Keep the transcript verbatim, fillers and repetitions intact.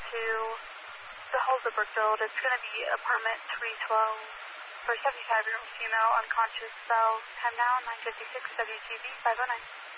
to the Holzberg build. It's going to be apartment three twelve for seventy-five-year-old female, unconscious, cell, time now, nine fifty-six, W T B five oh nine.